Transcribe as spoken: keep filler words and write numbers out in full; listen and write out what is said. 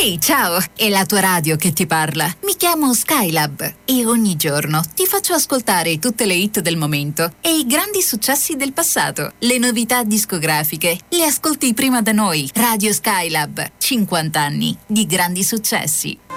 Ehi, ciao! È la tua radio che ti parla. Mi chiamo Skylab e ogni giorno ti faccio ascoltare tutte le hit del momento e i grandi successi del passato. Le novità discografiche le ascolti prima da noi. Radio Skylab, cinquanta anni di grandi successi.